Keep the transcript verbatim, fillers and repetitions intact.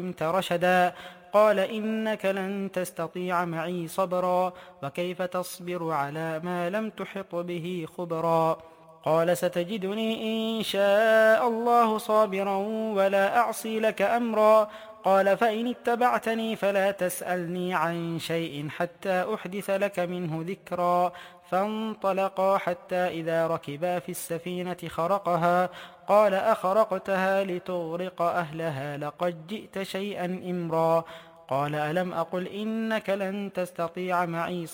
علمت رشدا. قال إنك لن تستطيع معي صبرا وكيف تصبر على ما لم تحط به خبرا. قال ستجدني إن شاء الله صابرا ولا أعصي لك أمرا. قال فإن اتبعتني فلا تسألني عن شيء حتى أحدث لك منه ذكرا. فانطلقا حتى إذا ركبا في السفينة خرقها قال أخرقتها لتغرق أهلها لقد جئت شيئا إمرا. قال ألم أقل إنك لن تستطيع معي